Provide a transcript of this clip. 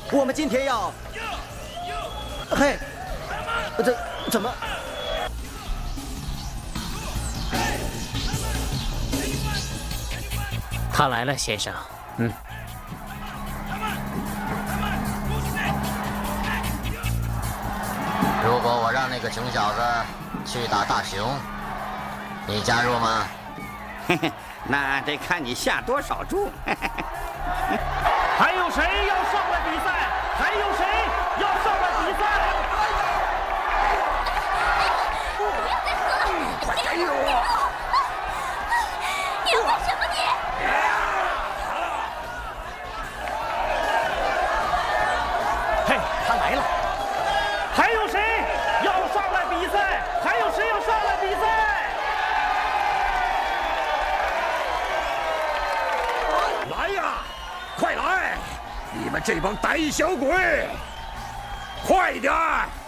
我们今天要……嘿，这怎么？ 他来了，先生。嗯。 如果我让那个穷小子去打大熊，你加入吗？ 嘿嘿，那得看你下多少注。 还有谁要上来比赛？还有谁要上来比赛？ 不要再喝了！快加入！你要干什么你？ 嘿，他来了！还有谁要上来比赛？还有谁要上来比赛？来呀！快来！你们这帮胆小鬼，快点儿！